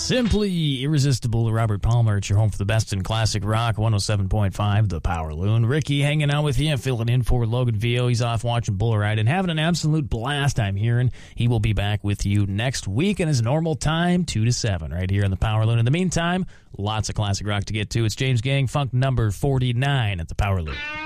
Simply irresistible. Robert Palmer at your home for the best in classic rock, 107.5, The Power Loon. Ricky hanging out with you, filling in for Logan Vio. He's off watching Bull Ride and having an absolute blast, I'm hearing. He will be back with you next week in his normal time, 2 to 7, right here on The Power Loon. In the meantime, lots of classic rock to get to. It's James Gang, Funk number 49 at The Power Loon.